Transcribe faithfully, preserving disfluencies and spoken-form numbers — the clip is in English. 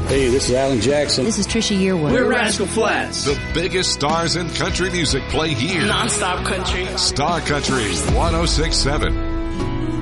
Hey, this is Alan Jackson. This is Trisha Yearwood. We're Rascal Flatts. The biggest stars in country music play here. Non-stop country. Star Country one oh six point seven.